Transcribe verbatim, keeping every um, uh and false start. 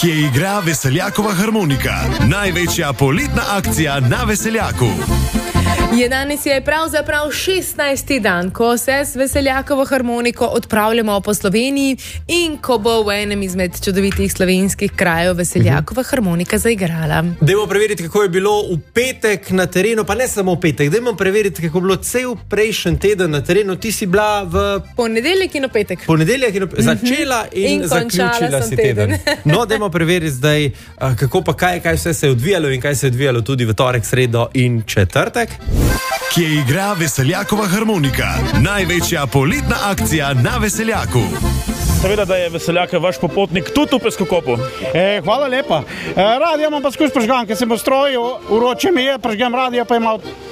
kje igra Veseljakova harmonika. Največja poletna akcija na Veseljaku. Je danes je pravzaprav šestnajsti dan, ko se s Veseljakovo harmoniko odpravljamo po Sloveniji in ko bo v enem izmed čudovitih slovenskih krajev Veseljakova harmonika zaigrala. Dajmo preveriti, kako je bilo v petek na terenu, pa ne samo v petek, dajmo preveriti, kako je bilo cel prejšnji teden na terenu. Ti si bila v ponedeljek in v petek. Ponedeljek in v petek. Začela in, in zaključila si teden. teden. No, dajmo preveriti zdaj, kako pa kaj, kaj vse se je odvijalo in kaj se je odvijalo tudi v torek, sredo in četrtek. Kje igra Veseljakova harmonika. Največja poletna akcija na Veseljaku. Seveda, da je Veseljak vaš popotnik tudi v Peskokopu. E, hvala lepa. E, radio imam pa skuš prežgan, ker sem v stroju, uroče mi je, prežgam radio pa imam